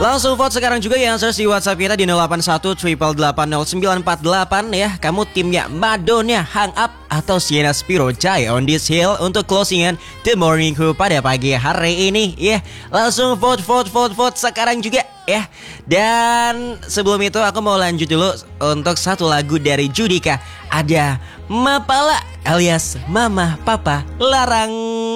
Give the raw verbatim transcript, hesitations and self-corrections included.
Langsung vote sekarang juga ya answers di WhatsApp kita di nol delapan satu delapan delapan nol sembilan empat delapan ya. Kamu timnya Madonna, Hang Up atau Sienna Spiro, Die on This Hill untuk closingan The Morning Crew pada pagi hari ini ya. Langsung vote vote vote vote sekarang juga ya. Dan sebelum itu aku mau lanjut dulu untuk satu lagu dari Judika. Ada Mapala alias Mama Papa Larang.